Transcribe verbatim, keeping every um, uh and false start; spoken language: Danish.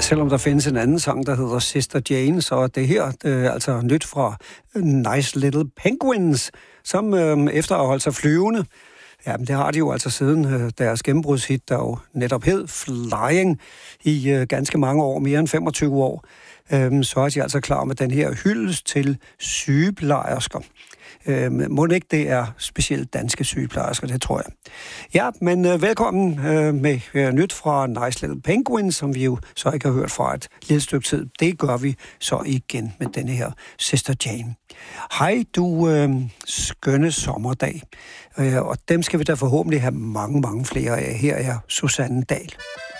Selvom der findes en anden sang, der hedder Sister Jane, så er det her det er altså nyt fra Nice Little Penguins, som øh, efter at have holdt sig flyvende, ja, men det har de jo altså siden øh, deres gennembrudshit, der jo netop hed Flying, i øh, ganske mange år, mere end femogtyve år, øh, så er de altså klar med den her hyldest til sygeplejersker. Øh, må ikke det er specielt danske sygeplejersker, det tror jeg. Ja, men øh, velkommen øh, med øh, nyt fra Nice Little Penguins, som vi jo så ikke har hørt fra et lille stykke tid. Det gør vi så igen med denne her Sister Jane. Hej du øh, skønne sommerdag, øh, og dem skal vi da forhåbentlig have mange, mange flere af. Her er Susanne Dahl.